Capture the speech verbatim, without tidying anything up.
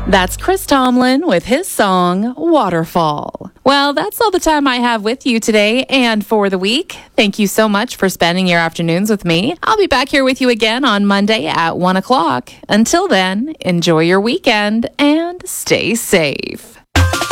That's Chris Tomlin with his song, Waterfall. Well, that's all the time I have with you today and for the week. Thank you so much for spending your afternoons with me. I'll be back here with you again on Monday at one o'clock. Until then, enjoy your weekend and stay safe.